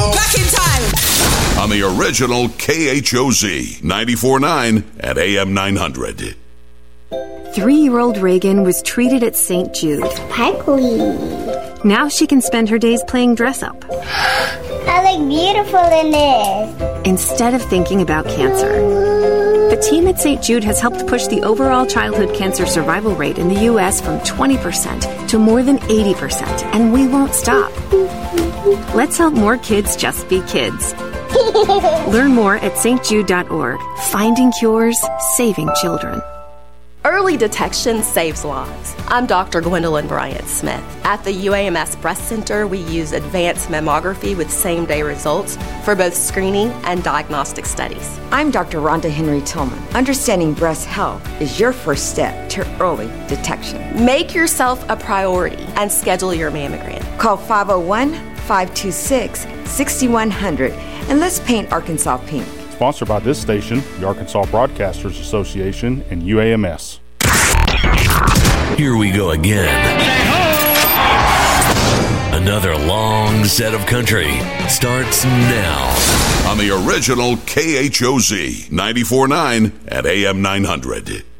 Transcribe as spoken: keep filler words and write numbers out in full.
Back in time. On the original K H O Z ninety-four point nine at A M nine hundred. Three-year-old Reagan was treated at Saint Jude. Sparkly. Now she can spend her days playing dress-up. I look beautiful in this. Instead of thinking about cancer. The team at Saint Jude has helped push the overall childhood cancer survival rate in the U S from twenty percent to more than eighty percent, and we won't stop. Let's help more kids just be kids. Learn more at s t jude dot org. Finding cures, saving children. Early detection saves lives. I'm Doctor Gwendolyn Bryant-Smith. At the U A M S Breast Center, we use advanced mammography with same-day results for both screening and diagnostic studies. I'm Doctor Rhonda Henry Tillman. Understanding breast health is your first step to early detection. Make yourself a priority and schedule your mammogram. Call five oh one, five two six, six one zero zero and let's paint Arkansas pink. Sponsored by this station, the Arkansas Broadcasters Association, and U A M S. Here we go again. Another long set of country starts now. On the original K H O Z ninety-four point nine at A M nine hundred.